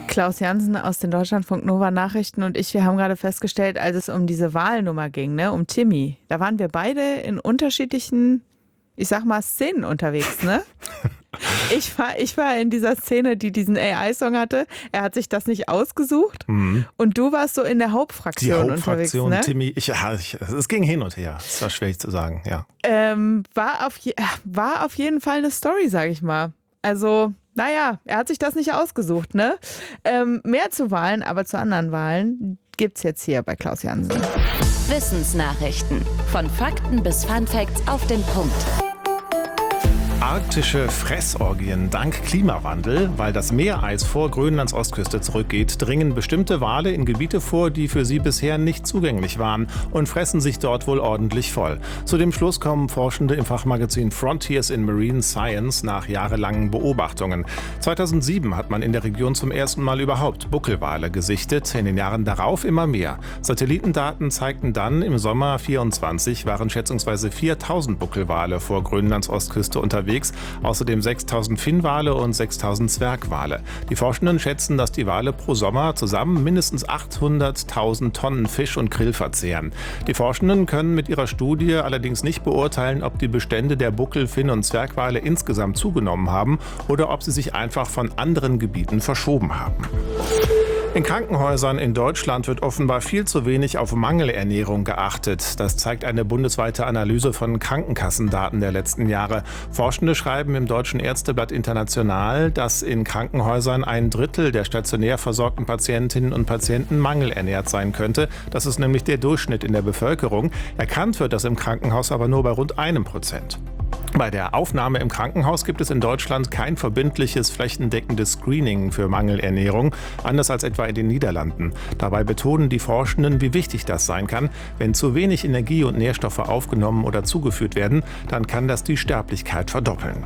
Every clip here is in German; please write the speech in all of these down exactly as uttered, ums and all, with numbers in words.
Klaus Jansen aus den Deutschlandfunk Nova Nachrichten und ich, wir haben gerade festgestellt, als es um diese Wahlnummer ging, ne, um Timmy, da waren wir beide in unterschiedlichen, ich sag mal, Szenen unterwegs, ne? Ich war, ich war in dieser Szene, die diesen A I-Song hatte. Er hat sich das nicht ausgesucht. Mhm. Und du warst so in der Hauptfraktion unterwegs. Die Hauptfraktion, unterwegs, ne? Timmy, ich, ja, ich, es ging hin und her. Es war schwierig zu sagen, ja. Ähm, war, auf je, war auf jeden Fall eine Story, sag ich mal. Also, naja, er hat sich das nicht ausgesucht, ne? Ähm, mehr zu Wahlen, aber zu anderen Wahlen gibt's jetzt hier bei Klaus Jansen. Wissensnachrichten. Von Fakten bis Funfacts auf den Punkt. Arktische Fressorgien dank Klimawandel. Weil das Meereis vor Grönlands Ostküste zurückgeht, dringen bestimmte Wale in Gebiete vor, die für sie bisher nicht zugänglich waren und fressen sich dort wohl ordentlich voll. Zu dem Schluss kommen Forschende im Fachmagazin Frontiers in Marine Science nach jahrelangen Beobachtungen. zweitausendsieben hat man in der Region zum ersten Mal überhaupt Buckelwale gesichtet, in den Jahren darauf immer mehr. Satellitendaten zeigten dann, im Sommer vierundzwanzig waren schätzungsweise viertausend Buckelwale vor Grönlands Ostküste unterwegs. Außerdem sechstausend Finnwale und sechstausend Zwergwale. Die Forschenden schätzen, dass die Wale pro Sommer zusammen mindestens achthunderttausend Tonnen Fisch und Krill verzehren. Die Forschenden können mit ihrer Studie allerdings nicht beurteilen, ob die Bestände der Buckel-, Finn- und Zwergwale insgesamt zugenommen haben oder ob sie sich einfach von anderen Gebieten verschoben haben. In Krankenhäusern in Deutschland wird offenbar viel zu wenig auf Mangelernährung geachtet. Das zeigt eine bundesweite Analyse von Krankenkassendaten der letzten Jahre. Forschende schreiben im Deutschen Ärzteblatt International, dass in Krankenhäusern ein Drittel der stationär versorgten Patientinnen und Patienten mangelernährt sein könnte. Das ist nämlich der Durchschnitt in der Bevölkerung. Erkannt wird das im Krankenhaus aber nur bei rund einem Prozent. Bei der Aufnahme im Krankenhaus gibt es in Deutschland kein verbindliches, flächendeckendes Screening für Mangelernährung, anders als etwa in den Niederlanden. Dabei betonen die Forschenden, wie wichtig das sein kann. Wenn zu wenig Energie und Nährstoffe aufgenommen oder zugeführt werden, dann kann das die Sterblichkeit verdoppeln.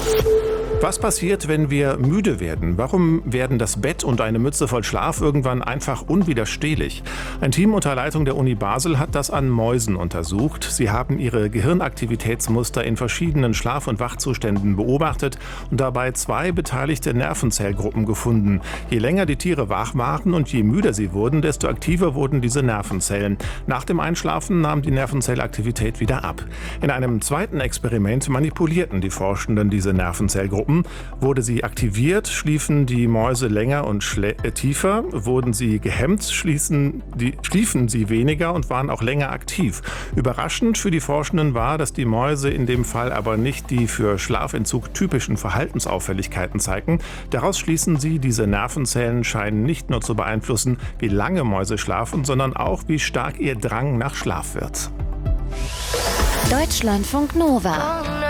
Was passiert, wenn wir müde werden? Warum werden das Bett und eine Mütze voll Schlaf irgendwann einfach unwiderstehlich? Ein Team unter Leitung der Uni Basel hat das an Mäusen untersucht. Sie haben ihre Gehirnaktivitätsmuster in verschiedenen Schlaf- und Wachzuständen beobachtet und dabei zwei beteiligte Nervenzellgruppen gefunden. Je länger die Tiere wach waren und je müder sie wurden, desto aktiver wurden diese Nervenzellen. Nach dem Einschlafen nahm die Nervenzellaktivität wieder ab. In einem zweiten Experiment manipulierten die Forschenden diese Nervenzellgruppen. Wurde sie aktiviert, schliefen die Mäuse länger und schlä- äh, tiefer. Wurden sie gehemmt, schließen die, schliefen sie weniger und waren auch länger aktiv. Überraschend für die Forschenden war, dass die Mäuse in dem Fall aber nicht die für Schlafentzug typischen Verhaltensauffälligkeiten zeigten. Daraus schließen sie, diese Nervenzellen scheinen nicht nur zu beeinflussen, wie lange Mäuse schlafen, sondern auch, wie stark ihr Drang nach Schlaf wird. Deutschlandfunk Nova.